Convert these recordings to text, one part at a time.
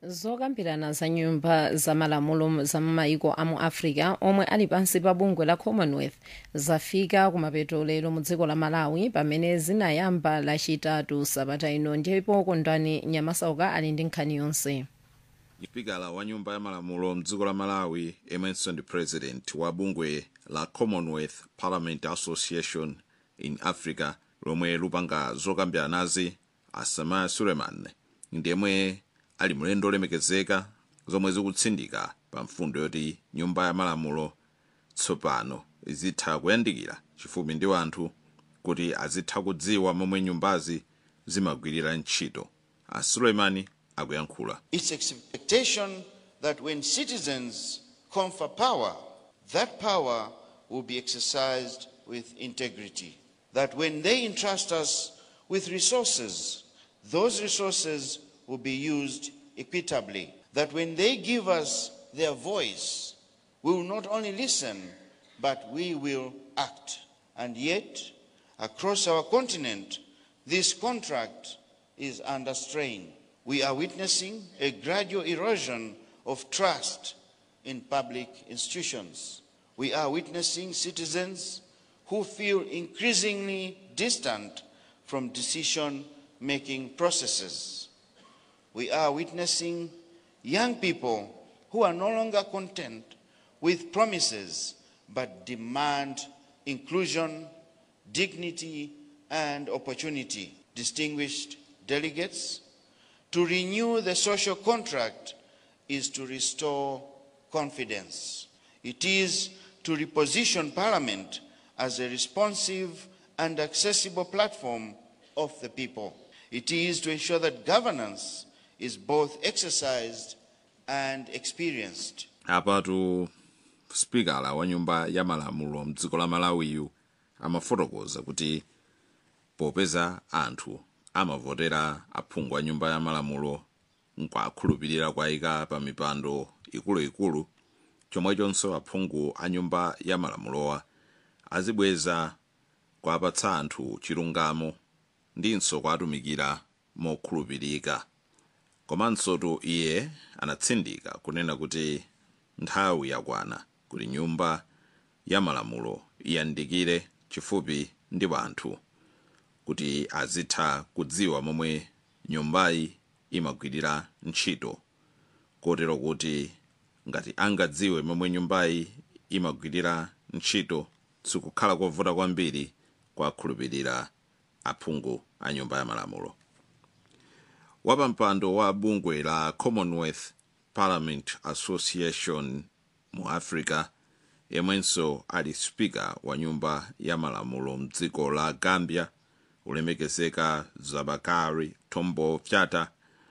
zokambirana za nyumba za malamulo za maiko amu africa omwe ali pansi pa bungwe la commonwealth zafika kumapeto lero mu dziko la malawi pamene zinayamba lachitatu sabata ino ndipo kondwani nyamasauka ali ndi nkhani yonse. spikala wa nyumba ya malamulo mdziko la malawi emerson ndi president wa bungwe la commonwealth parliament association in africa lomwe lupanga zokambiranazi Asama Suleiman ndiyemwe ali mulendo olemekezeka zomwe zikutsindika pa mfundo yoti nyumba ya malamulo tsopano izitha kuyandikira chifupi ndi anthu kuti azitha kudziwa momwe nyumbazi zimagwirira ntchito. Suleiman akuyankhula. It's expectation that when citizens confer power, that power will be exercised with integrity. That when they entrust us with resources, those resources will be used equitably. That when they give us their voice, we will not only listen, but we will act. And yet, across our continent, this contract is under strain. We are witnessing a gradual erosion of trust in public institutions. We are witnessing citizens who feel increasingly distant from decision-making processes. We are witnessing young people who are no longer content with promises but demand inclusion, dignity, and opportunity. Distinguished delegates, to renew the social contract is to restore confidence. It is to reposition Parliament as a responsive and accessible platform of the people. It is to ensure that governance is both exercised and experienced. Apatu spikala wa nyumba ya malamulo mdziko la Malawiyu amafotokoza kuti popeza anthu amavotera aphungu a nyumba ya malamulo nkukhulupirira kwayika pa mipando ikuluikulu, chomwechonso aphungu a nyumba ya malamulowa azibweza kwapatsa anthu chilungamo ndinso kwatumikira mokhulupirika. Komanso iye anatsindika kunena kuti nthawi yakwana kuti nyumba ya malamulo iyandikire chifupi ndi anthu kuti azitha kudziwa momwe nyumbayi imagwirira ntchito, kotero kuti ngati angadziwe momwe nyumbayi imagwirira ntchito sikukhala kovuta kwambiri kwakhulupirira aphungu a nyumba ya malamulo. Wapampando wa bungwe la Commonwealth Parliament Association mu Africa yemwenso ali spika wa nyumba ya malamulo mdziko la Gambia ulemekezeka Zabakari Tombo Fyata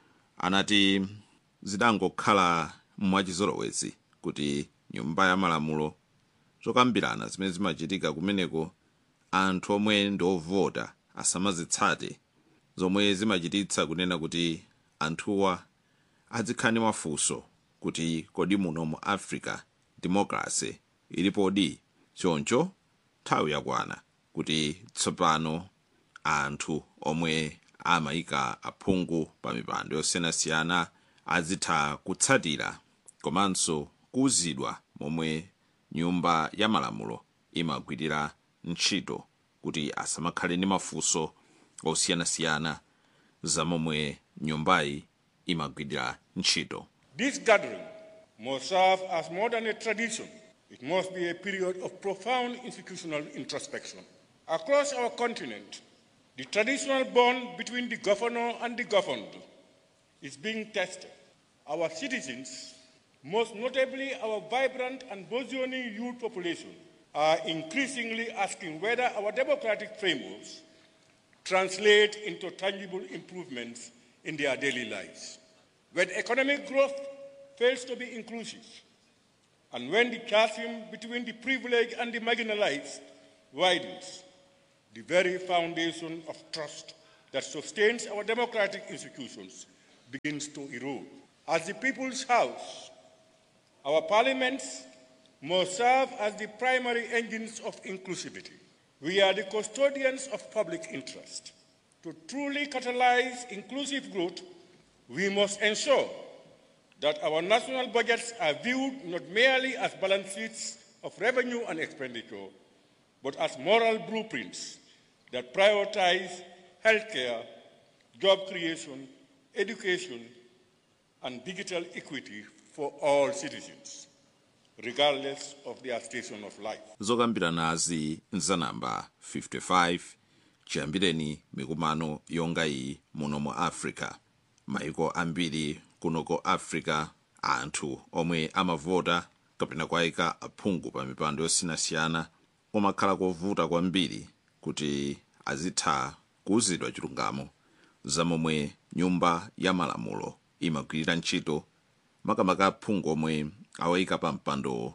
anati zidangokhala mwachizolowezi kuti nyumba ya malamulo zokambirana zimene zimachitika kumeneko anthu omwe ndovota asamazitsate, zomwe zimachititsa kunena kuti anthuwa azikhala ndi mafunso kuti kodi muno mu Africa democracy ilipodi. Choncho nthawi yakwana kuti tsopano anthu omwe amayika aphungu pa mipando yosiyanasiyana azitha kutsatira komanso kuuzidwa momwe nyumba ya malamulo imagwirira ntchito kuti asamakhale ndi mafunso osiyanasiyana za momwe nyumbayi imagwirira ntchito. This gathering must serve as more than a tradition. It must be a period of profound institutional introspection. Across our continent, the traditional bond between the governor and the governed is being tested. Our citizens, most notably our vibrant and burgeoning youth population, are increasingly asking whether our democratic frameworks translate into tangible improvements in their daily lives. When economic growth fails to be inclusive, and when the chasm between the privileged and the marginalized widens, the very foundation of trust that sustains our democratic institutions begins to erode. As the People's House, our parliaments must serve as the primary engines of inclusivity. We are the custodians of public interest. To truly catalyze inclusive growth, we must ensure that our national budgets are viewed not merely as balance sheets of revenue and expenditure, but as moral blueprints that prioritize healthcare, job creation, education, and digital equity for all citizens, regardless of their station of life. zokambira nazi nzanamba 55 chiyambireni mikumano yonga iyi muno mu africa. maiko ambiri kunoko africa anthu omwe amavota kapena kwayika aphungu pa mipando yosiyanasiyana komakhala kovuta kwambiri kuti azitha kuuzidwa chilungamo zamomwe nyumba ya malamulo imagwirira ntchito, makamaka aphungu omwe awayika pa mpando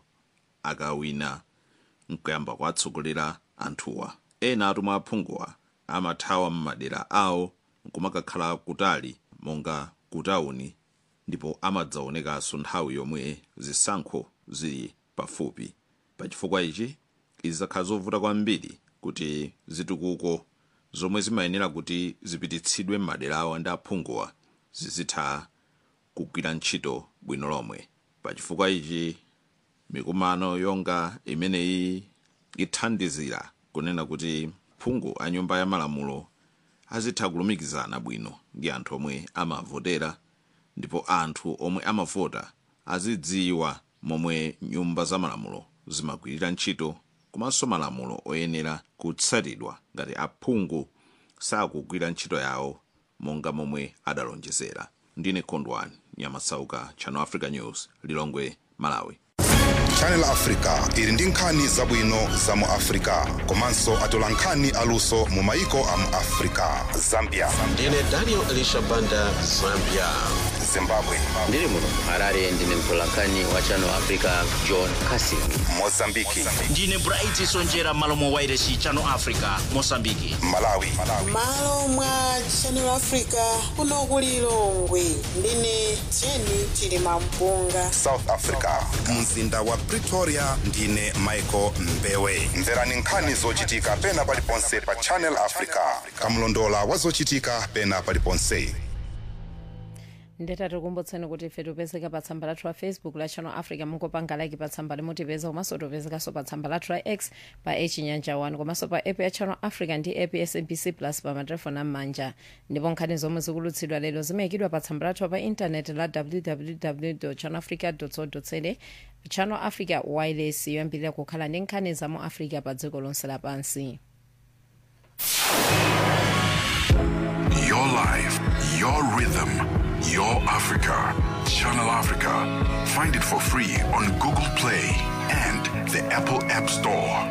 akawina nkuyamba kwatsogolera anthuwa. ena atumwa aphunguwa amathawa m'madera awo nkumakakhala kutali monga kutawuni, ndipo amadzaonekanso nthawi yomwe zisankho zili pafupi. pachifukwa ichi izakhala zovuta kwambiri kuti zitukuko zomwe zimayenera kuti zipititsidwe m'madera awo ndi aphunguwa zizitha kugwira ntchito bwino lomwe. pachifukwa ichi mikumano yonga imeneyi ithandizira kunena kuti phungu a nyumba ya malamulo azitha kulumikizana bwino ndi anthu omwe amavotera, ndipo anthu omwe amavota azidziwa momwe nyumba za malamulo zimagwirira ntchito, komanso malamulo oyenera kutsatidwa ngati aphungu sakugwira ntchito yawo monga momwe adalonjezera. ndine Kondwani Nyamasauka, Channel Africa News, Lilongwe, Malawi. Channel Africa ili ndi nkhani zabwino za mu Africa komanso atola nkhani aluso mu maiko a mu Africa. Zambia, ndine Daniel Elisha Banda, Zambia. Zimbabwe, ndiri muno Harare, ndine mtolankhani wa Channel Africa John Cassidy. Mozambiki, ndine Bright Sonjera Malomo Wairesi Channel Africa Mozambiki. Malawi, malo mwa Channel Africa kuno kuli Lilongwe, ndine Jenny Chilima Mpunga. South Africa, mzinda wa Pretoria, ndine Michael Mbewe. Mverani nkhani zochitika pena paliponse pa Channel Africa, kamlondola wa zochitika pena paliponse. ndetati kumbutseni kuti ife tipezeka pa tsamba lathu la Facebook la Channel Africa, mungopanga like pa tsamba limutipeza, komanso tipezekanso pa tsamba lathu la X pa Chinyanja 1, komanso pa app ya Channel Africa ndi app ya SABC Plus pa matelefoni am'manja. ndipo nkhani zomwe zikulutsidwa lero zimayikidwa pa tsamba lathu pa intaneti la www.channelafrica.co.za. Channel Africa wireless yoyambirira kukhala ndi nkhani za mu Africa pa dziko lonse lapansi. Your life, your rhythm, your Africa. Channel Africa. Find it for free on Google Play and the Apple App Store.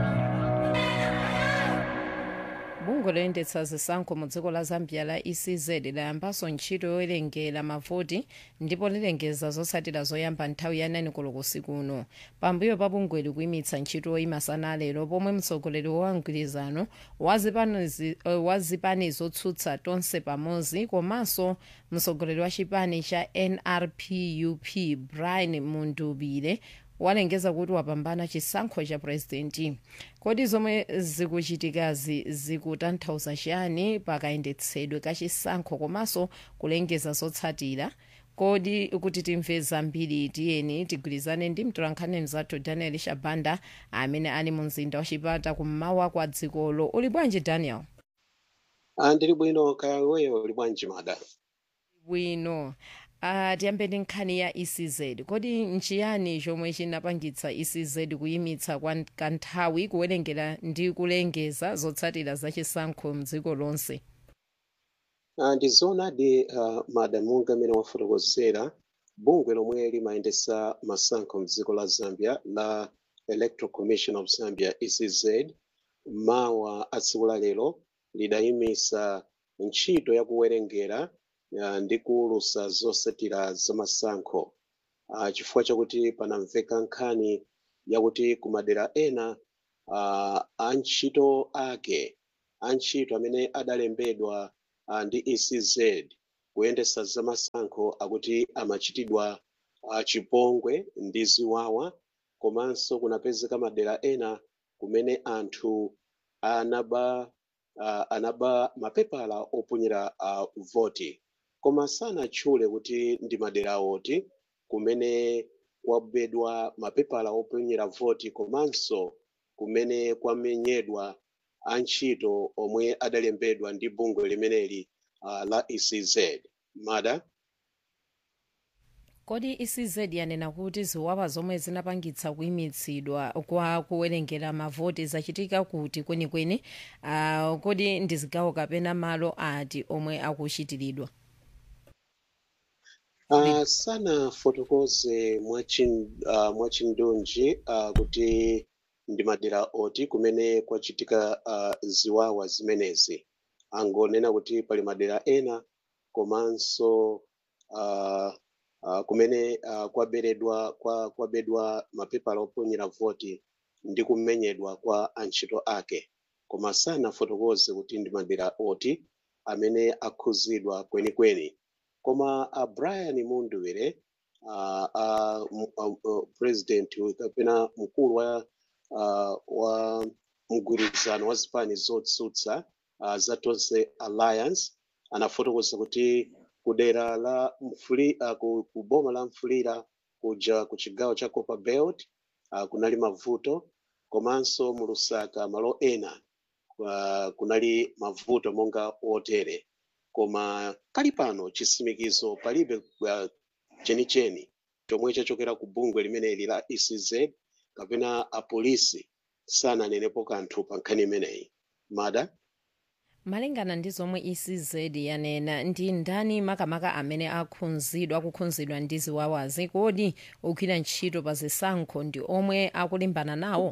bungwe loyendetsa zisankho mu dziko la Zambia la ECZ layambanso ntchito yowerengera mavoti ndipo lilengeza zotsatira zoyamba nthawi ya 9 koloko usiku uno. pambuyo pa bungweli kuyimitsa ntchito masana lero, pomwe mtsogoleri wa mgwirizano wa zipani zotsutsa tonse pamodzi komanso mtsogoleri wa chipani cha NRPUP Brian Mundubile walengeza kuti wapambana chisankho cha presidenti. kodi zomwe zikuchitikazi zikutanthauza chiyani pakayendetsedwe ka chisankho komanso kulengeza zotsatira? kodi kuti timve zambiri tiyeni tigwirizane ndi mtolankhani mzathu Daniel Shabanda amene ali mu mzinda wa Chipata kummawa kwa dzikolo. uli bwanji Daniel? Ndili bwino, kaya iweyo uli bwanji mada? Bwino. tiyambe ndi nkhani ya ECZ. kodi nchiyani chomwe chinapangitsa ECZ kuyimitsa kwa kanthawi kuwerengera ndi kulengeza zotsatira za chisankho mdziko lonse? Ndizoonadi madamu amene wafotokozera bungwe lomwe limayendetsa masankho mdziko la Zambia la Electoral Commission of Zambia ECZ mawa a tsiku la lero lidayimitsa ntchito ya kuwerengera ndi kuwulutsa zotsatira za masankho chifukwa chakuti panamveka nkhani yakuti kumadera ena antchito amene adalembedwa ndi ECZ kuyendetsa za masankho akuti amachitidwa chipongwe ndi ziwawa, komanso kunapezeka madera ena kumene anthu anaba mapepala oponyera voti. koma sanatchule kuti ndi madera oti kumene kwabedwa mapepala oponyera voti komanso kumene kwamenyedwa antchito omwe adalembedwa ndi bungwe limeneli la ECZ. Mada. Kodi ECZ yanena kuti ziwawa zomwe zinapangitsa kuyimitsidwa kwa kuwerengera mavoti zachitika kuti kwenikweni, kodi ndi zigawo kapena malo ati omwe akuchitiridwa? Sana fotokoze mwachindunji kuti ndi madera oti kumene kwachitika ziwawa zimenezi. Angonena kuti pali madera ena komanso kumene kwabedwa mapepala oponyera voti ndi kumenyedwa kwa antchito ake, koma sana fotokoze kuti ndi madera oti amene akhuzidwa kwenikweni. Koma Brian Mundubire, president kapena mkulu wa mgwirizano wa zipani zotsutsa za Tonse Alliance, anafotokoza kuti kudera la ku boma la Mfulira kuja ku chigawo cha Copperbelt kunali mavuto, komanso mu Lusaka malo ena kunali mavuto monga otere, koma kali pano chisimikizo palibe chenicheni chomwe chachokera ku bungwe limeneli la ECZ kapena apolisi sananenepo kanthu pa nkhani imeneyi. Mada. Malingana ndi zomwe ECZ yanena, ndi ndani makamaka amene akukhunzidwa ndi ziwawazi? Kodi ogwira ntchito pa zisankho ndi omwe akulimbana nawo?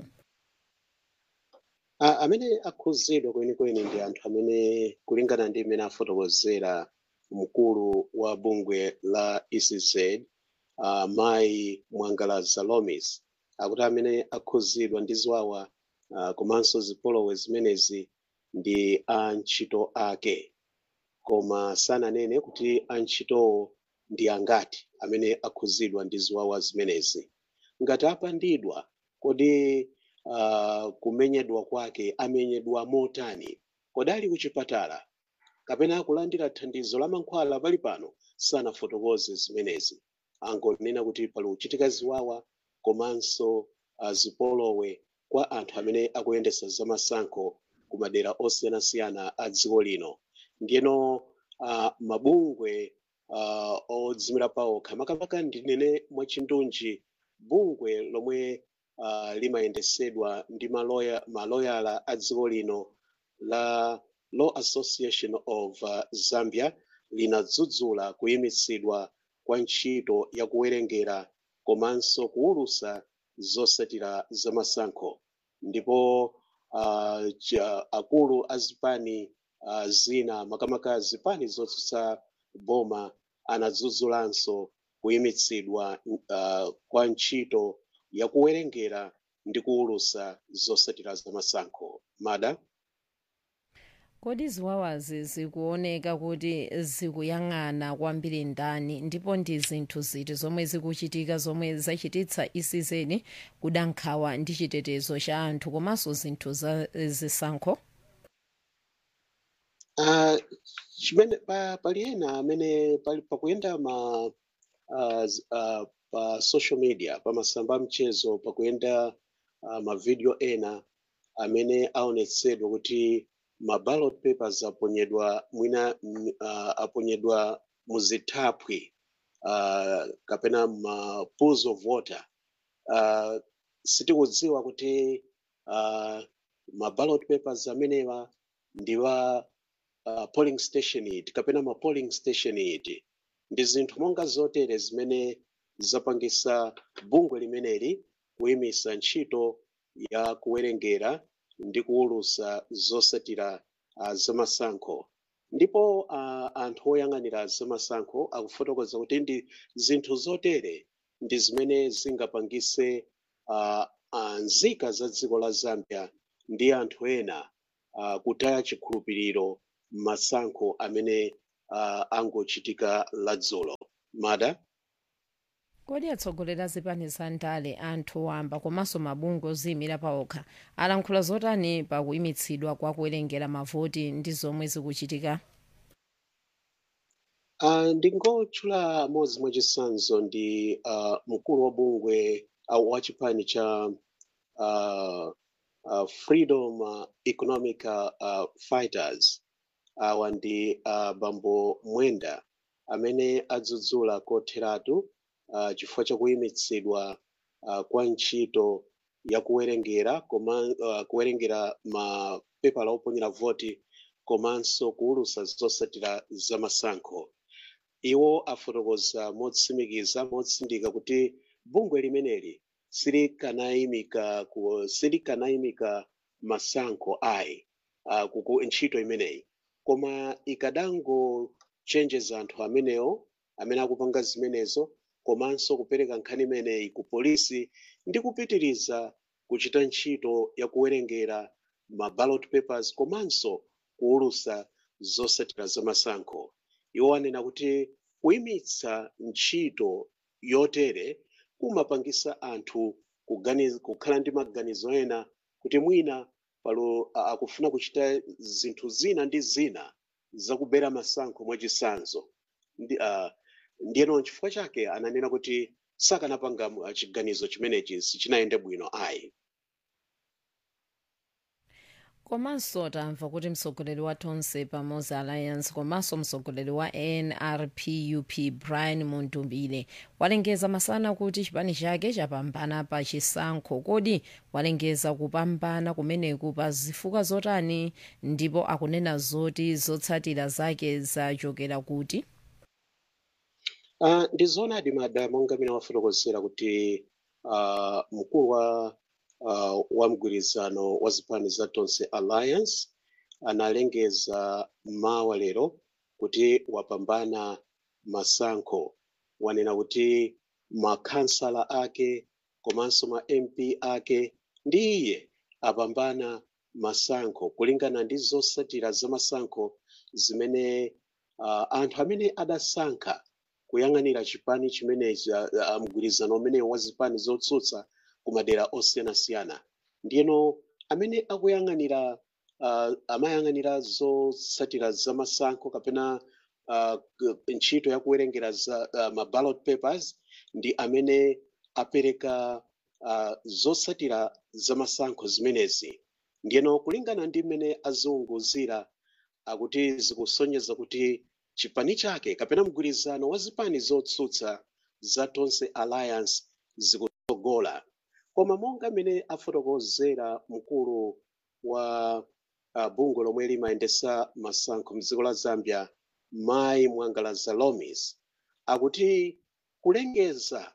Amene akhuzidwa kwenikweni ndi anthu amene kulingana ndi imene afotokozera mkulu wa bungwe la ECZ, Mai Mwangalaza Lomis, akuti amene akhuzidwa ndi ziwawa komanso zipolowe zimenezi ndi antchito ake, koma sananene kuti antchitowo ndi angati amene akhuzidwa ndi ziwawa zimenezi. Ngati apandidwa, kodi kumenyedwa kwake amenyedwa motani? Kodi ali kuchipatala kapena akulandira thandizo la mankhwala pali pano? Sanafotokoze zimenezi. Angonena kuti pali kuchitika ziwawa komanso zipolowe kwa anthu amene akuyendesa zamasankho ku madera osiyanasiyana a dziko lino. Ndiyeno mabungwe odzimira pawokha, makamaka ndinene mwachindunji bungwe lomwe limayendesedwa ndi maloyala a dziko lino la Law Association of Zambia linadzudzula kuyimitsidwa kwa ntchito ya kuwerengera komanso kuwulusa zosatira zamasankho, ndipo akulu azipani zina makamaka zipani zotsutsa boma anadzudzulanso kuyimitsidwa kwa ntchito ya kuwerengera ndi kuwulusa zosatira zamasankho. Mada. Kodi ziwawazi zikuoneka kuti zikuyang'ana kwambiri ndani, ndipo ndi zinthu ziti zomwe zikuchitika zomwe zachititsa ECZ kuda nkhawa ndi chitetezo cha anthu komanso zinthu za zisankho? Chimene pali ena amene pakuyenda pa social media, pa masamba amchezo, pakuyenda mavideo ena amene aonetsedwa kuti ma ballot papers aponyedwa mwina aponyedwa muzithapwi kapena ma pools of water. Sitikudziwa kuti ma ballot papers amenewa ndiwa polling station iti kapena ma polling station iti. Ndi zinthu monga zotere zimene zapangisa bungwe limeneli kuyimisa ntchito ya kuwerengera ndi kuwulusa zosatira zamasankho. Ndipo anthu oyang'anira zamasankho akufotokoza kuti ndi zinthu zotere ndi zimene zingapangise nzika za dziko la Zambia ndi anthu ena kutaya chikhulupiriro masankho amene angochitika ladzulo. Mada. Kodi atsogoleri a zipani za ndale, anthu wamba komanso mabungwe oziyimira pawokha alankhula zotani pa kuyimitsidwa kwa kuwerengera mavoti ndi zomwe zikuchitika? Ndingotchula modzi mwachitsanzo ndi mkulu wa bungwe wa chipani cha Freedom Economic Fighters, awa ndi Bambo Mwenda amene adzudzula kotheratu chifukwa chakuyimitsidwa kwa ntchito ya kuwerengera kuwerengera mapepala oponyera voti komanso kuwulusa zotsatira zamasankho. Iwo afotokoza motsimikiza motsindika kuti bungwe limeneli silikanayimika masankho ayi ku ntchito imeneyi, koma ikadangochenjeza anthu amenewo amene akupanga zimenezo komanso kupereka nkhani imeneyi ku polisi ndi kupitiriza kuchita ntchito ya kuwerengera ma ballot papers komanso kuwulusa zotsatira zamasankho. Iwo anena kuti kuyimitsa ntchito yotere kumapangisa anthu kukhala ndi maganizo ena kuti mwina palo akufuna kuchita zinthu zina ndi zina zakubera masankho mwachitsanzo. Ndiyeno chifukwa chake ananena kuti sakanapanga chiganizo chimenechi sichinayende bwino ayi. Komanso tamva kuti mtsogoleri wa Tonse Pamodzi Alliance komanso mtsogoleri wa NRPUP Brian Mundumbile walengeza masana kuti chipani chake chapambana pa chisankho. Kodi walengeza kupambana kumeneku pa zifukwa zotani ndipo akunena zoti zotsatira zake zachokera kuti? Ndizoonadi mada monga mina wafotokozera kuti mkulu wa mgwirizano wa zipani za Tonse Alliance analengeza mawa lero kuti wapambana masankho. Wanena kuti makhansala ake komanso ma MP ake ndi iye apambana masankho kulingana ndi zotsatira zamasankho zimene anthu amene adasankha kuyang'anira chipani chimenechi mgwirizano umene wa zipani zotsutsa kumadera osiyanasiyana. Ndiyeno amene akuyang'anira amayang'anira zotsatira zamasankho kapena ntchito ya kuwerengera ma ballot papers ndi amene apereka zotsatira zamasankho zimenezi. Ndiyeno kulingana ndi mmene aziunguzira akuti zikusonyeza kuti chipani chake kapena mgwirizano wa zipani zotsutsa za Tonse Alliance zikutsogola. Koma monga mene afotokozera mkulu wa bungwe lomwe limayendesa masankho mdziko la Zambia, Mai Mwangalaza Lomis, akuti kulengeza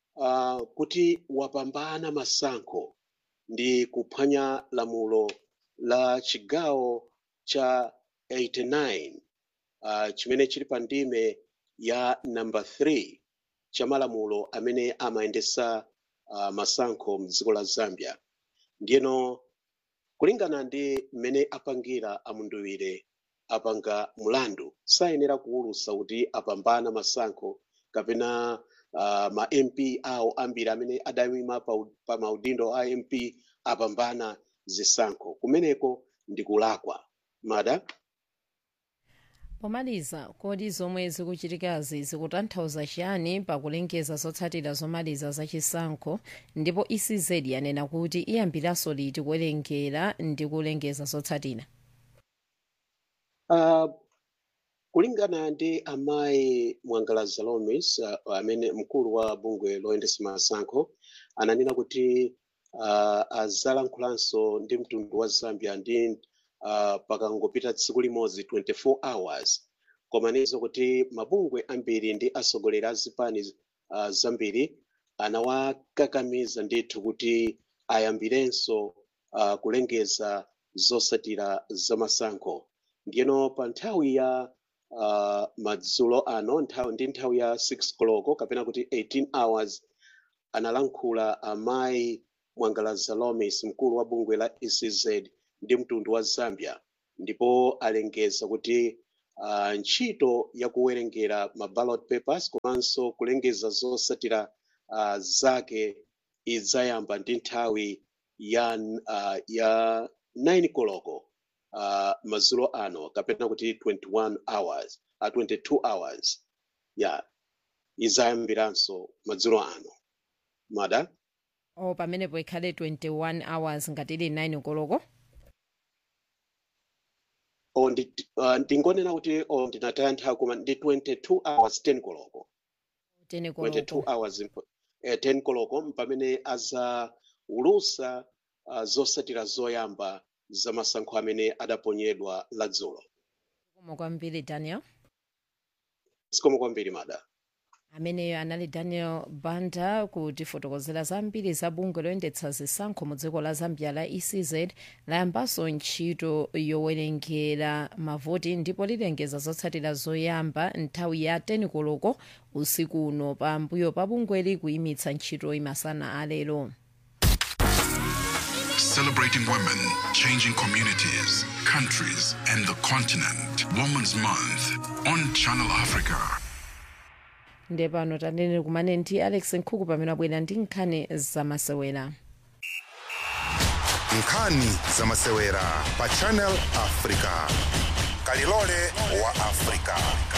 kuti wapambana masankho ndi kuphwanya lamulo la chigawo cha 89 chimene chili pa ndime ya namba 3 cha malamulo amene amayendesa masankho mdziko la Zambia. Ndiyeno kulingana ndi mmene apangira Amunduwire apanga mulandu sayenera kuwulusa kuti apambana masankho kapena ma MP awo ambiri amene adayima pa maudindo a MP apambana zisankho. Kumeneko ndi kulakwa. Mada pomaliza, kodi zomwe zikuchitikazi zikutanthauza chiyani pakulengeza zotsatira zomaliza za chisankho, ndipo ECZ yanena kuti iyambiranso liti kuwerengera ndi kulengeza zotsatira? Kulingana ndi amayi Mwangalaza Lomis amene mkulu wa bungwe loyendesa masankho ananena kuti azalankhulanso ndi mtundu wa Zambia ndi pakangopita tsiku limodzi 24 hours, koma nizo kuti mabungwe ambiri ndi atsogoleri a zipani zambiri anawakakamiza ndithu kuti ayambirenso kulengeza zotsatira zamasankho. Ndiyeno pa nthawi ya madzulo ano nthawi ya 6 koloko kapena kuti 18 hours analankhula amayi Mwangalaza Lomis, mkulu wa bungwe la ECZ ndi mtundu wa Zambia, ndipo alengeza kuti ntchito ya kuwerengera ma ballot papers komanso kulengeza zotsatira zake idzayamba ndi nthawi ya 9 koloko madzulo ano kapena kuti 21 hours. 22 hours izayambiranso madzulo ano mada pamenepo ikhale 21 hours ngati ili 9 koloko ndingonena kuti ndinataya nthawi koma ndi 22 hours 10 koloko 22 hours 10 koloko pamene azaulusa zosatira zoyamba za masankho amene adaponyedwa ladzulo. Zikomo kwambiri Daniel. Zikomo kwambiri mada. Ameneyo anali Daniel Banda kutifotokozera zambiri za bungwe loyendetsa zisankho mu dziko la Zambia la ECZ layambanso ntchito yowerengera mavoti ndipo lilengeza zotsatira zoyamba nthawi ya 10 koloko usiku uno pambuyo pa bungweli kuyimitsa ntchito masana alero. Celebrating women, changing communities, countries, and the continent. Women's Month on Channel Africa. Ndepano tanene kumane ndi Alex Nkhuku pamene abwera ndi nkhani zamasewera. Nkhani zamasewera pa Channel Africa. Kalilole wa Africa.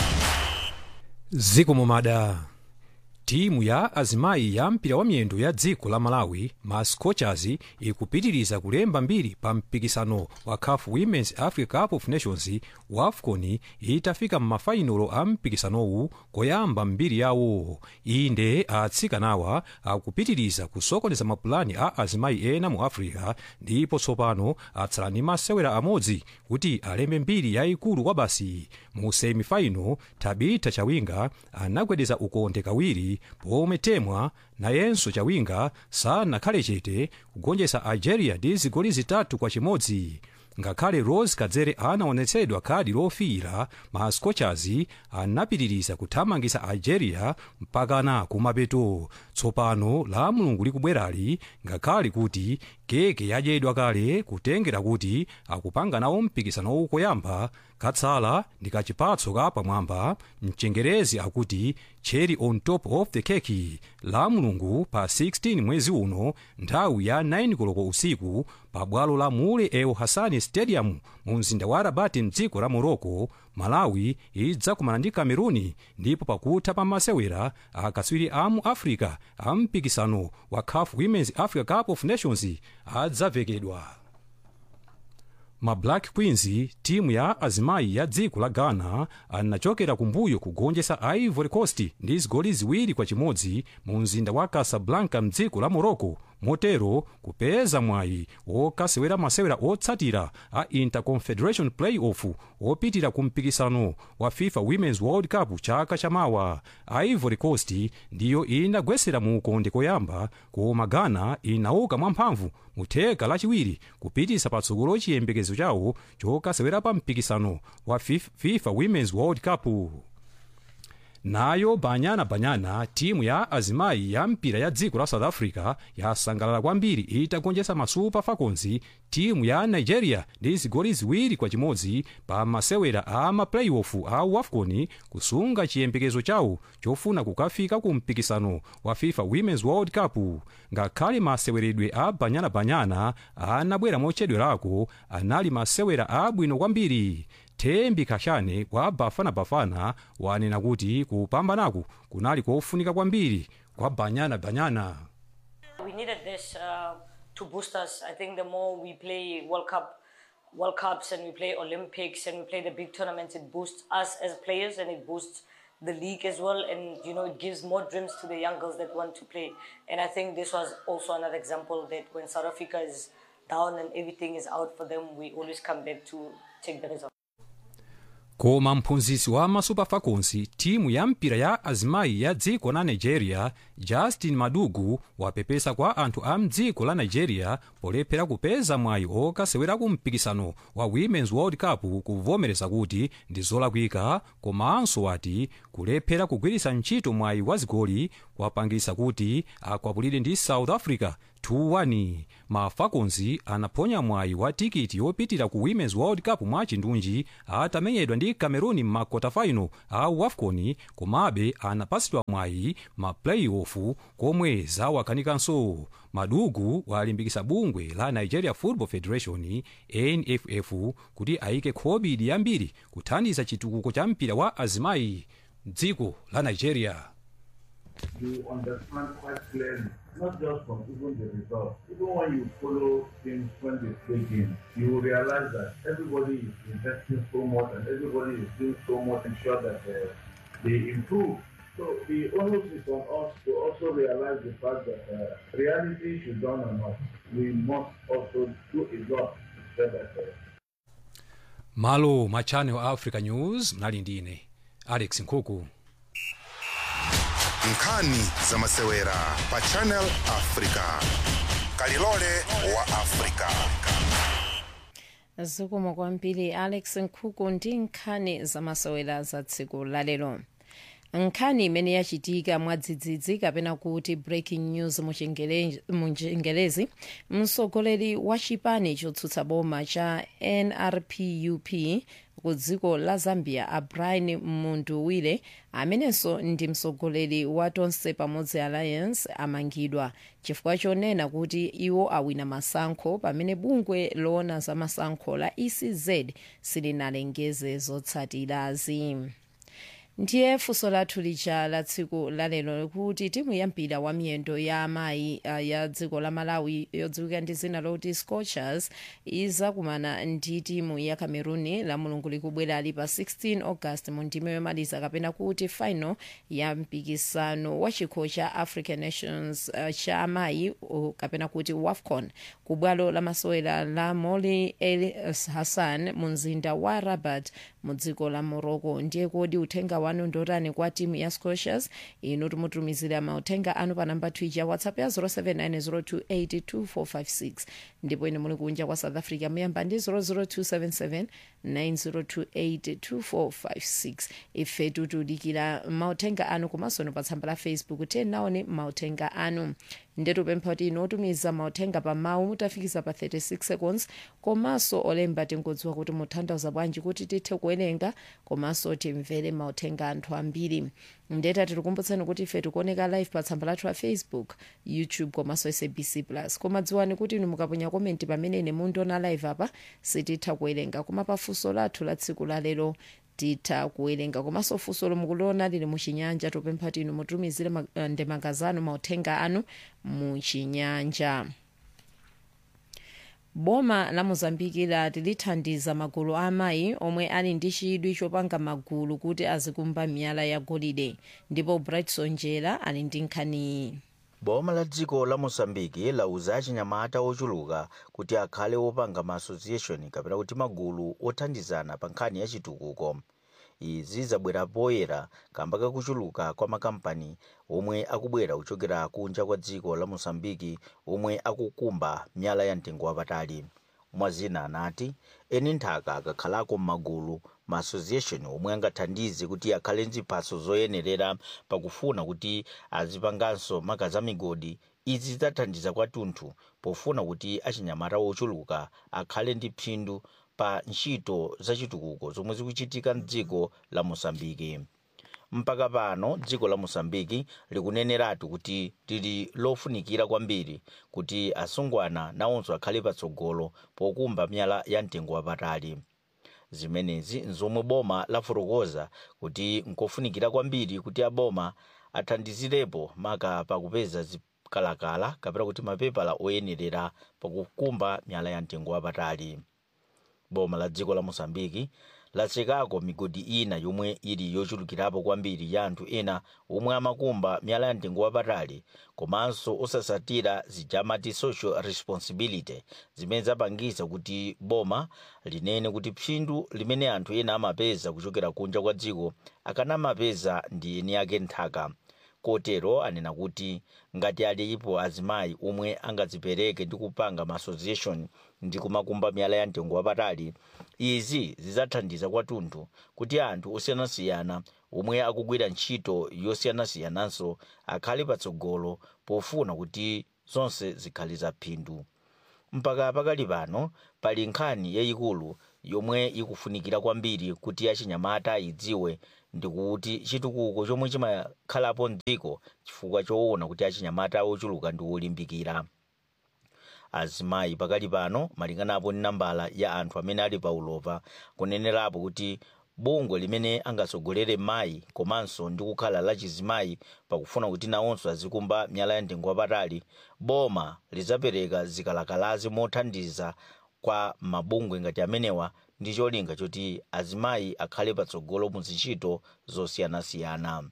Zikomo mada. Timu ya azimayi ya mpira wa miyendo ya dziko la Malawi ma Scorchers ikupitiriza kulemba mbiri pa mpikisano wa CAF Women's Africa Cup of Nations wa AFCON itafika m'mafainolo a mpikisanowu koyamba mbiri yawo. Inde atsikanawa akupitiriza kusokoneza mapulani a azimayi ena mu Africa ndipo tsopano atsala ndi masewera amodzi kuti alembe mbiri yayikulu kwa basi. Mu semifinal Tabitha Chawinga anagwedeza ukonde kawiri pomwe Temwa nayenso Chawinga sanakhale chete kugonjetsa Algeria ndi zigoli 3-1. Ngakhale Rose Kadzere anaonetsedwa khadi lofiira, ma Scorchers anapitiriza kuthamangitsa Algeria mpakana kumapeto. Tsopano la Mulungu likubwerali ngakhale kuti keke yadyedwa kale kutengera kuti akupanga nawo mpikisano koyamba katsala ndi kachipatso ka pamwamba. Mchengerezi akuti cherry on top of the cake. La Mulungu pa 16 mwezi uno nthawi ya 9 koloko usiku pa bwalo la Mule El Hassani Stadium mu mzinda wa Rabat mdziko la Morocco, Malawi idzakumana ndi Cameroon ndipo pakutha pa masewera akatswiri a mu Africa a mpikisano wa CAF Women's Africa Cup of Nations adzavekedwa. Ma Black Queens, timu ya azimayi ya dziko la Ghana, anachokera kumbuyo kugonjetsa Ivory Coast ndi zigoli 2-1 mu mzinda wa Casablanca mdziko la Morocco, motero kupeza mwayi okasewera masewera otsatira a Interconfederation Playoff opitira ku mpikisano wa FIFA Women's World Cup chaka chamawa. Ivory Coast ndiyo inagwesera mu ukonde koyamba, koma Ghana inauka mwamphamvu mutheka lachiwiri kupitisa patsogolo chiyembekezo chawo chokasewera pa mpikisano wa FIFA Women's World Cup. Nayo Banyana timu ya azimayi ya mpira ya dziko la South Africa yasangalala kwambiri itagonjetsa ma Super Falcons timu ya Nigeria ndi zigoli 2-1 pa masewera a ma playoff a AFCON kusunga chiyembekezo chawo chofuna kukafika ku mpikisano wa FIFA Women's World Cup. Ngakhale maseweredwe a Banyana anabwera mochedwerako, anali masewera abwino kwambiri. Thembi Khashane wa Bafana wanena kuti kupambanaku kunali kofunika kwambiri kwa Banyana. We needed this to boost us. I think the more we play World Cups and we play Olympics and we play the big tournaments, it boosts us as players and it boosts the league as well, and it gives more dreams to the young girls that want to play. And I think this was also another example that when South Africa is down and everything is out for them, we always come back to take the result. Koma mphunzitsi wa ma Super Falcons timu ya mpira ya azimayi ya dziko la Nigeria, Justin Madugu, wapepesa kwa anthu a mdziko la Nigeria polephera kupeza mwayi okasewera ku mpikisano wa Women's World Cup kuvomereza kuti ndi zolakwika, komanso wati kulephera kugwiritsa ntchito mwayi wa zigoli kwapangisa kuti akwapulire ndi South Africa 2-1. ma Falcons anaphonya mwayi wa tikiti yopitira ku Women's World Cup mwa chindunji atamenyedwa ndi Cameroon m'makota final a AFCON, komabe anapasidwa mwayi ma playoff komwe zawakanikanso. Madugu walimbikisa bungwe la Nigeria Football Federation NFF kuti ayike khobidi yambiri kuthandiza chitukuko cha mpira wa azimayi m'dziko la Nigeria. You understand quite clearly, not just from even the results. Even when you follow things when they play games, you will realize that everybody is investing so much and everybody is doing so much to ensure that they improve. So the onus is on us to also realize the fact that reality should dawn on us. We must also do a lot to that. Malo ma Channel Africa News mnali ndine Alex Nkhuku. Nkhani za masewera pa Channel Africa. Kalilole wa Africa. Zikomo kwambiri Alex Nkhuku ndi nkhani za masewera za tsiku lalero. Nkhani imene yachitika mwadzidzidzi kapena kuti breaking news muchingelezi, mtsogoleri wa chipani chotsutsa boma cha NRPUP ku dziko la Zambia Brian Mundubile, amenenso ndi mtsogoleri wa Tonse Pamodzi Alliance, amangidwa chifukwa chonena kuti iwo awina masankho pamene bungwe loona za masankho la ECZ silinalengeze zotsatirazi. Ndiye funso lathu lija la tsiku lalero kuti timu ya mpira wa miyendo ya amayi ya dziko la Malawi yodziwika ndi zina loti Scorchers izakumana ndi timu ya Cameroon la mulungu likubwera ali pa 16 August mu ndime yomaliza kapena kuti final ya mpikisano wa chikho cha African Nations cha amayi kapena kuti WAFCON ku bwalo la masewera la Moli El Hassan mu mzinda wa Rabat mu dziko la Morocco. Ndiye kodi uthenga wanu ndotani kwa timu ya Scorchers? Inu tumutumizira mauthenga anu pa namba Twitter WhatsApp ya 0790282456 ndipo ine muli kunja kwa South Africa muyamba ndi 0027790282456. ife tutudikira mauthenga anu komanso pa tsamba la Facebook tenaone mauthenga anu. Ndetu pempha kuti inotumiza mauthenga pa mawu mutafikisa pa 36 seconds komanso olemba tingodziwa kuti mutanthauza bwanji kuti tithe kuwerenga komanso timvere mauthenga anthu ambiri. Ndeta tikukumbutsani kuti ife tikuoneka live pa tsamba lathu la Facebook, YouTube komanso SABC Plus. Koma dziwani kuti inu mukaponya komenti pamene ine mundiona live apa sititha kuwerenga, koma pa funso lathu la tsiku la lero titha kuwerenga. Komanso funso lomukuliona lili muchinyanja topempha kuti inu mutumizire ndemangazano mauthenga anu muchinyanja. Boma la Mozambique lati lithandiza magulu amayi omwe ali ndi chidwi chopanga magulu kuti azikumba miyala ya golide, ndipo Brightson Njera ali ndi nkhani. Boma la dziko la Mozambique lauza achinyamata ochuluka kuti akhale opanga ma association kapena kuti magulu othandizana pa nkhani ya chitukuko. Izi zabwera poyera kamba kakuchuluka kwa makampani omwe akubwera kuchokera kunja kwa dziko la Mozambique omwe akukumba miyala ya mtengo wapatali. Mwazina anati eni nthaka akakhalako m'magulu ma association omwe angathandize kuti akhale nziphaso zoyenerera pakufuna kuti azipanganso makazi amigodi. Izi zidzathandiza kwathunthu pofuna kuti achinyamata ochuluka akhale ndi phindu pa ntchito zachitukuko zomwe zikuchitika m'dziko la Mozambique. Mpaka pano dziko la Mozambique likuneneratu kuti lili lofunikira kwambiri kuti asungwana nawonso akhale patsogolo pokumba miyala ya mtengo wapatali. Zimenezi nzomwe boma lafotokoza kuti nkofunikira kwambiri kuti aboma athandizirepo maka pakupeza zikalakala kapena kuti mapepala oyenerera pakukumba miyala ya mtengo wapatali. Boma la dziko la Mozambique latsekako migodi ina yomwe ili yochulukirapo kwambiri ya anthu ena omwe amakumba miyala ya mtengo wapatali komanso osasatira zijamati social responsibility zimene zapangisa kuti boma linene kuti phindu limene anthu ena amapeza kuchokera kunja kwa dziko akanamapeza ndi eni ake nthaka. Kotero anena kuti ngati alipo azimayi omwe angadzipereke ndi kupanga ma association ndi kumakumba miyala ya mtengo wapatali, izi zidzathandiza kwathunthu kuti anthu osiyanasiyana omwe akugwira ntchito yosiyana-siyananso akhale patsogolo pofuna kuti zonse zikhale za phindu. Mpaka pakali pano pali nkhani yayikulu yomwe ikufunikira kwambiri kuti achinyamata idziwe, ndikuti chitukuko chomwe chimakhalapo mdziko chifukwa choona kuti achinyamata ochuluka ndi olimbikira. Azimayi pakali pano malinganapo ndi nambala ya anthu amene ali pa ulova kunenerapo kuti bungwe limene angatsogolere mayi komanso ndi kukhala lachizimayi pakufuna kuti nawonso azikumba miyala ya mtengo wapatali, boma lizapereka zikalakalazi mothandiza kwa mabungwe ngati amenewa ndi cholinga choti azimayi akhale patsogolo mu zintchito zosiyanasiyana.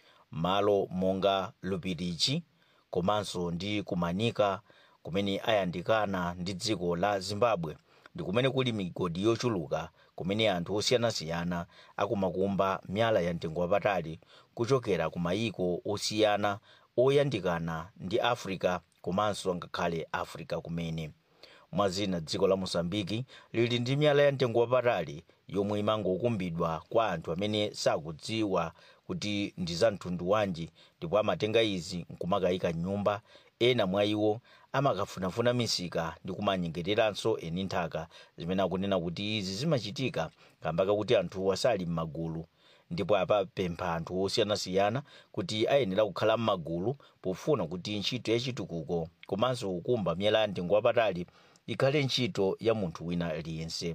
Malo monga Lubirichi komanso ndi Kumanika kumene ayandikana ndi dziko la Zimbabwe ndi kumene kuli migodi yochuluka kumene anthu osiyanasiyana akumakumba miyala ya mtengo wapatali kuchokera ku mayiko osiyana oyandikana ndi Africa komanso ngakhale Africa kumene. Mwazina dziko la Mozambiki lili ndi miyala ya mtengo wapatali yomwe imangokumbidwa kwa anthu amene sakudziwa kuti ndi za mtundu wanji, ndipo amatenga izi nkumakayika nyumba. Ena mwa iwo amakafunafuna misika ndi kumanyengereranso eni nthaka, zimene akunena kuti izi zimachitika kamba kakuti anthu asali m'magulu, ndipo apapempha anthu osiyanasiyana kuti ayenera kukhala m'magulu pofuna kuti ntchito yachitukuko komanso kukumba miyala ya mtengo wapatali ikhale ntchito ya munthu wina aliyense.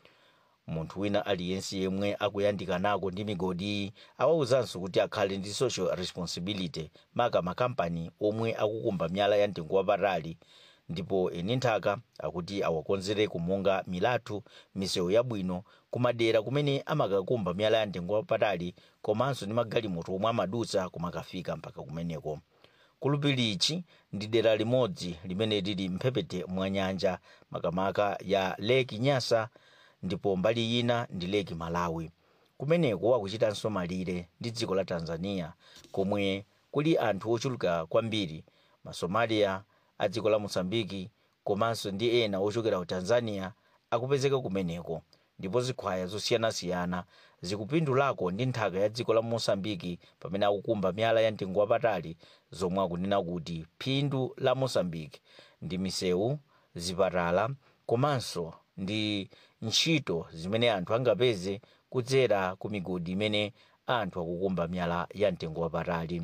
Munthu wina aliyense yemwe akuyandikanako ndi migodi awawuzanso kuti akhale ndi social responsibility maka makampani omwe akukumba miyala ya mtengo wapatali, ndipo eni nthaka akuti awakonzere kumonga milatho, misewu yabwino kumadera kumene amakakumba miyala ya mtengo wapatali komanso ndi magalimoto omwe amadutsa kumakafika mpaka kumeneko. Kulupilichi ndi dera limodzi limene lili mphepete mwa nyanja makamaka ya Lake Nyasa, ndipo mbali ina ndi Lake Malawi. Kumeneko akuchitanso malire ndi dziko la Tanzania komwe kuli anthu ochuluka kwambiri, Masomalia a dziko la Mozambiki komanso ndi ena ochokera ku Tanzania akupezeka kumeneko, ndipo zikhwaya zosiyanasiyana zikupindulako ndi nthaka ya dziko la Mozambiki pamene akukumba miyala ya mtengo wapatali, zomwe akunena kuti phindu la Mozambiki ndi misewu, zipatala komanso ndi ntchito zimene anthu angapeze kudzera ku migodi imene anthu akukumba miyala ya mtengo wapatali.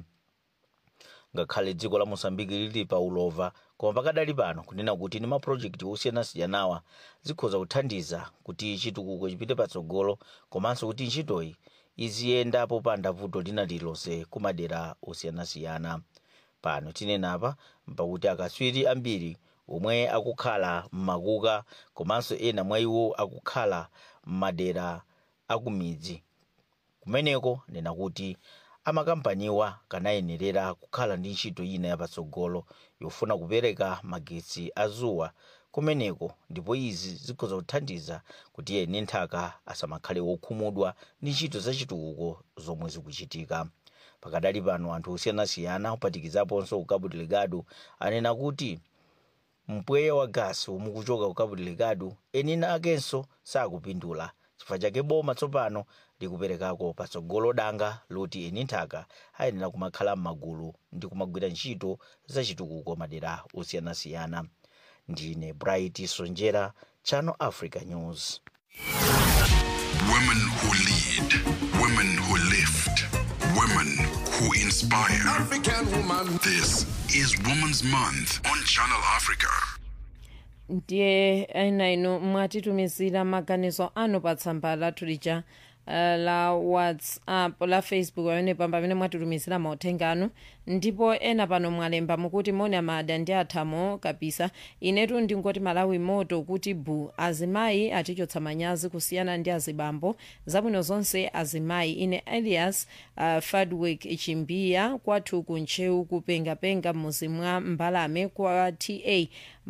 Ngakhale dziko la Mozambiki lili pa ulova, koma pakadali pano kunena kuti ndi maprojekti osiyanasiyanawa zikhoza kuthandiza kuti chitukuko chipite patsogolo komanso kuti ntchitoyi iziyenda popanda vuto lina lilonse kumadera osiyanasiyana. Pano tinenapa mpakuti akatswiri ambiri omwe akukhala m'makuka komanso ena mwa iwo akukhala m'madera akumidzi kumeneko, nena kuti amakampaniwa kanayenerera kukhala ndi ntchito ina yapatsogolo yofuna kupereka magetsi azuwa kumeneko, ndipo izi zikhoza kuthandiza kuti eni nthaka asamakhale wokhumudwa ndi ntchito zachitukuko zomwe zikuchitika. Pakadali pano anthu osiyanasiyana kupatikizaponso ku Cabo Delgado anena kuti mpweya wa gasi umukuchoka ku Cabo Delgado enina akenso sakupindula, chifukwa chake boma tsopano likuperekako patsogolo danga loti eni nthaka ayenera kumakhala m'magulu ndi kumagwira ntchito zachitukuko madera osiyanasiyana. Ndine Bright Sonjera, Channel Africa News. Women who lead, women who lift, women who inspire. African woman. This is Women's Month on Channel Africa. Ndiye ena ino mwatitumizira maganizo anu pa tsamba lathu lija la WhatsApp la Facebook amene pamba amene mwatitumizira mauthenga anu, ndipo ena pano mwalemba mukuti moni amada ndi athamo kabisa, inetu ndingoti Malawi moto kuti bu azimayi atichotsa manyazi kusiyana ndi azibambo, zabwino zonse azimayi. Ine Elias Fadwick Chimbiya kwathu kunchewu kupengapenga muzi mwa Mbalame kwa TA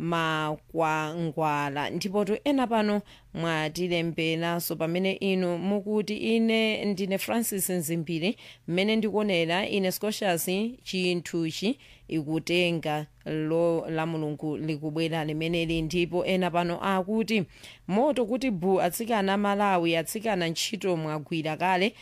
Makwangwala. Ndipo tu ena pano mwatilemberanso pamene inu mukuti ine ndine Francis Nzimbiri mmene ndikuonera ine Scotias chinthuchi ikutenga la mulungu likubwera limeneli. Ndipo ena pano akuti moto kuti bu atsikana Malawi atsikana ntchito mwagwira kale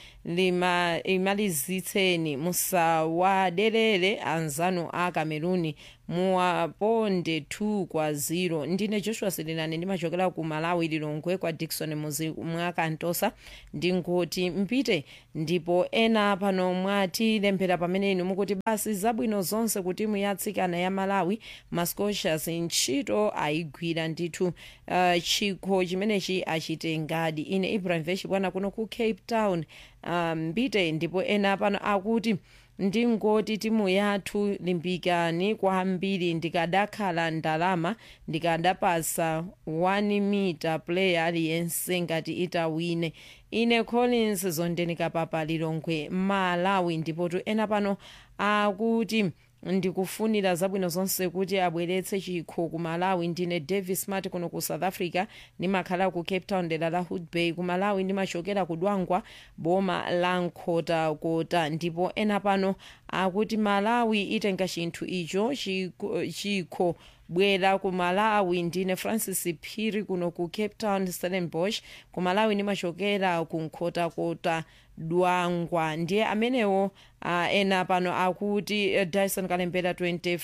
imalizitseni musawaderere anzanu a Cameroon muwaponde 2-0. Ndine Joshua Silinani ndimachokera ku Malawi Lilongwe kwa Dickson muzi mwa Kantosa ndingoti mpite. Ndipo ena pano mwati lembera pamene inu mukuti basi zabwino zonse kuti timu yatsikana ya Malawi Mascotias ntchito ayigwira ndithu chikho chimenechi achitengadi. Ine Ibrahim Veshi bwana kuno ku Cape Town mpite. Ndipo ena pano akuti ndingoti timu yathu limbikani kwambiri ndikadakhala ndalama ndikadapasa 1 meter player aliyense ngati itawine. Ine Collins zondenika papa Lilongwe Malawi. Ndipo ena pano akuti ndikufunira zabwino zonse kuti abweretse chikho ku Malawi. Ndine Davis Smart kuno ku South Africa ndimakhala ku Cape Town dera la Hood Bay ku Malawi ndimachokera ku Dwangwa boma la Nkhotakota. Ndipo ena pano akuti Malawi itenga chinthu icho chikho bwera ku Malawi. Ndine Francis Phiri kuno ku Cape Town Stellenbosch ku Malawi ndimachokera ku Nkhotakota Dwangwa. Ndiye amenewo ena pano akuti Dyson Kalembera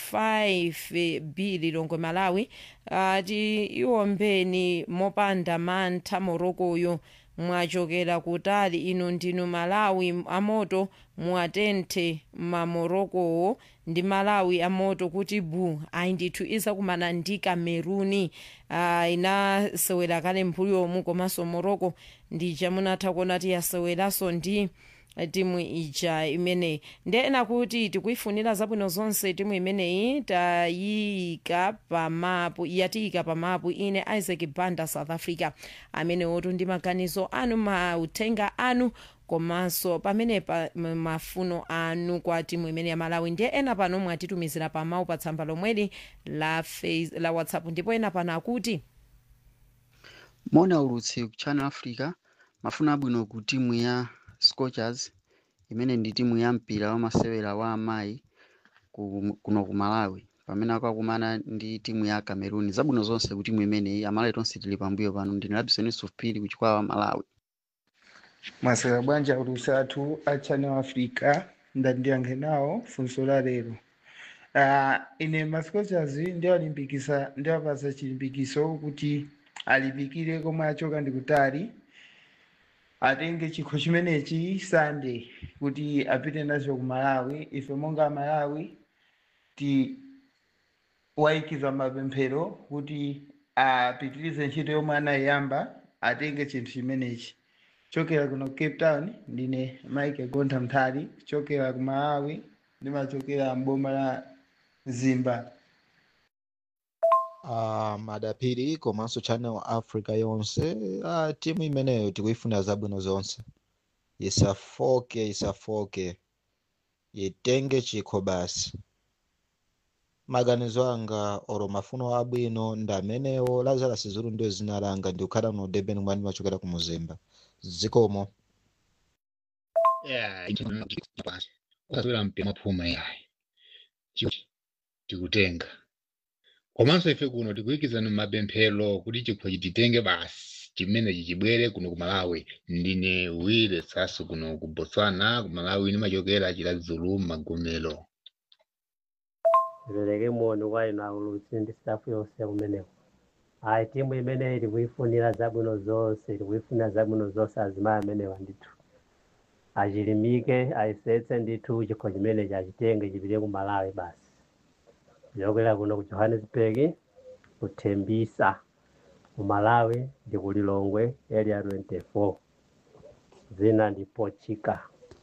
25 B Lilongwe Malawi ati iwombeni mopanda mantha Morokoyo mwachokera kutali ino ndinu Malawi amoto muatenthe mamorokowo ndi Malawi amoto kuti bu ayi ndithu izakumana ndi Cameroon inasewera kale mphulyomu komanso Morocco ndi chamunatha kuona ti yaseweraso ndi timu ija imene. Ndena kuti tikuifunira zabwino zonse timu imeneyi tayika pamapu. Ine Isaac Banda South Africa amene otu ndi maganizo anu mauthenga anu komanso pamene mafuno anu kwa timu imene ya Malawi. Ndiye ena pano mwatitumizira pamawu pa tsamba lomweli la WhatsApp. Ndipo ena pano akuti mona ulutsi ku Channel Africa mafuna abwino ku timu ya Scorchers imene ndi timu ya mpira wa masewera wa amayi kuno ku Malawi pamene akakumana ndi timu ya Cameroon. Zabwino zonse ku timu imene amalawi tonse tili pambuyo pano. Ndine Labison Yusuf Phiri ku chikwawa Malawi. Masera bwanja ulusatu a Channel Africa ndandiyankhe nawo funso la lero. Ine Mascotias ndi alimbikisa ndi apasa chilimbikiso kuti alimbikire komwe achoka ndi kutali atenge chikho chimenechi Sunday kuti apite nacho ku Malawi. Ife monga Malawi ti waikiza mapemphero kuti apitirize ntchito yomwe anayamba atenge chinthu chimenechi. Chokera kuno Cape Town ndine Mike Gontha Mthali chokera ku Malawi ndimachokera mboma la Zimba. Madapiri komanso Channel Africa yonse timu imeneyo tikuifuna zabwino zonse. Isafoke itenge chikho basi. Maganizo anga oro mafuno abwino ndamenewo Lazarus Zulu ndio zinalanga ndi ukhala no Durban mwani machokera ku Muzimba. Zikomo. Ukazwera mpema phuma yayi. Tikutenga. Komanso ife kuno tikuikizana mapemphero kuti chikho chititenge basi chimene chichibwere kuno ku Malawi. Ndine Wile Sasu kuno ku Botswana ku Malawi ndimachokera Chiladzulu Magomelo. Zereke muone kwa ina ulutsi ndi staff yonse kumeneko. Timu imene tikuifunira zabwino zonse, tikuifunira zabwino zonse azimayi amenewa ndithu. Achilimike, ayisetse ndithu chikho chimene chachitenge chipite ku Malawi basi. Yokera kuno ku Johannesburg, kuTembisa, ku Malawi ndi ku Lilongwe area 24. Zina ndipo chika.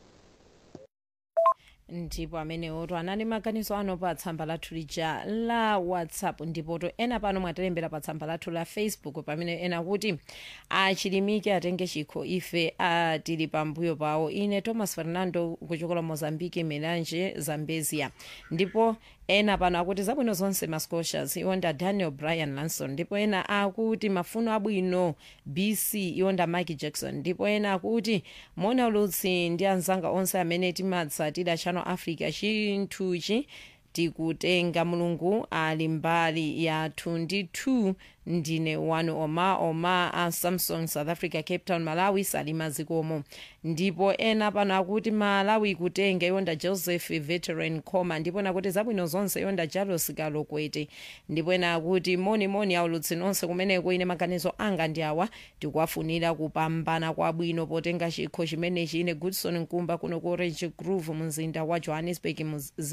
Ndipo amene oto anali maganizo ano pa tsamba lathu lija la WhatsApp. Ndipo to ena pano mwatilembera pa tsamba lathu la Facebook pamene ena kuti achilimike atenge chikho ife tili pambuyo pawo. Ine Thomas Fernando kuchokera Mozambique Melange Zambezia. Ndipo ena pano akuti zabwino zonse Mascotias iwonda Daniel Brian Lanson. Ndipo ena akuti mafuno abwino BC iwonda Mike Jackson. Ndipo ena akuti mona ulutsi ndi anzanga onse amene timatsatira Channel Africa chinthuchi tikutenga mulungu ali mbali ya 22 ndine wanu oma a Samsung South Africa Cape Town Malawi Salima Zikomo ndipo ena pano akuti Malawi kutenge yonda Joseph veteran coma ndipo nakuti zabwino zonse yonda Jalos Galokwete ndipo ena akuti moni aulutsi nonse kumene kuine maganizo anga ndi awa tikuwafunira kupambana kwabwino potenga chikho chimene chine Goodson Nkumba kuno ku Orange Grove mzinda wa Johannesburg